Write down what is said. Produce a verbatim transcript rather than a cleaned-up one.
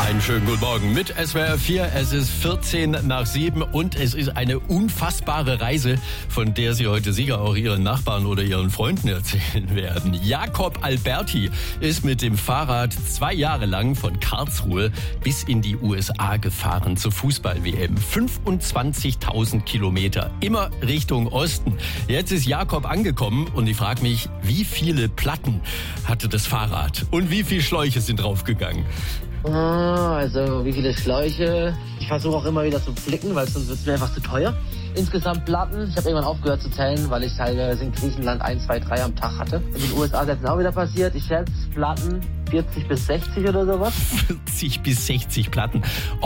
Einen schönen guten Morgen mit S W R vier. Es ist vierzehn nach sieben und es ist eine unfassbare Reise, von der Sie heute sicher auch Ihren Nachbarn oder Ihren Freunden erzählen werden. Jakob Alberti ist mit dem Fahrrad zwei Jahre lang von Karlsruhe bis in die U S A gefahren zur Fußball-W M. fünfundzwanzigtausend Kilometer, immer Richtung Osten. Jetzt ist Jakob angekommen und ich frage mich, wie viele Platten hatte das Fahrrad und wie viele Schläuche sind draufgegangen? Also wie viele Schläuche? Ich versuche auch immer wieder zu flicken, weil sonst wird es mir einfach zu teuer. Insgesamt Platten. Ich habe irgendwann aufgehört zu zählen, weil ich teilweise in Griechenland ein, zwei, drei am Tag hatte. In den U S A ist jetzt auch wieder passiert. Ich schätze Platten vierzig bis sechzig oder sowas. vierzig bis sechzig Platten.